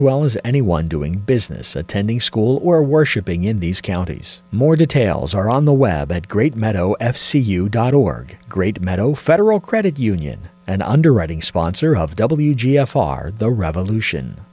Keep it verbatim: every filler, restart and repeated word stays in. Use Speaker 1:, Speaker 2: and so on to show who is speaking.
Speaker 1: well as anyone doing business, attending school, or worshiping in these counties. More details are on the web at great meadow f c u dot org. Great Meadow Federal Credit Union, an underwriting sponsor of W G F R The Revolution.